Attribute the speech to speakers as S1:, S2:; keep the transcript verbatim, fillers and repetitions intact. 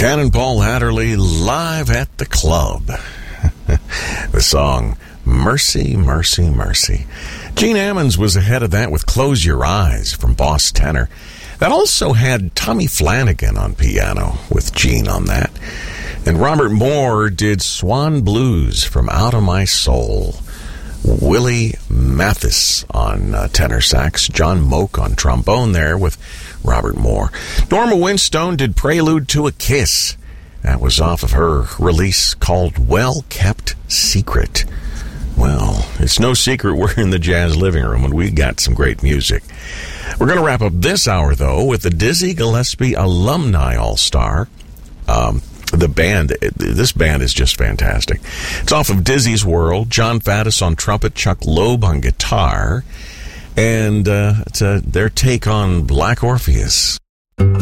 S1: Cannonball Adderley live at the club. The song, Mercy, Mercy, Mercy. Gene Ammons was ahead of that with Close Your Eyes from Boss Tenor. That also had Tommy Flanagan on piano with Gene on that. And Robert Moore did Swan Blues from Out of My Soul. Willie Mathis on uh, tenor sax. John Moak on trombone there with Robert Moore. Norma Winstone did Prelude to a Kiss. That was off of her release called Well Kept Secret. Well, it's no secret we're in the jazz living room and we got some great music. We're going to wrap up this hour, though, with the Dizzy Gillespie Alumni All-Star. Um, the band, this band is just fantastic. It's off of Dizzy's World. John Faddis on trumpet, Chuck Loeb on guitar, and uh, it's a, their take on Black Orpheus.